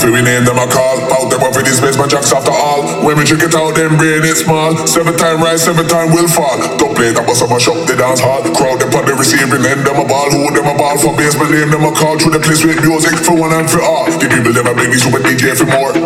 If we name them a call, out them up for this base, my jacks after all. When we check it out, them brain it small. 7 time rise, 7 time will fall. Don't play that bus up, mash up the dance hall. Crowd them on the receiving end, them a ball. Who them a ball for base, but name them a call. Through the place with music for one and for all. The people them a bring these super DJ for more.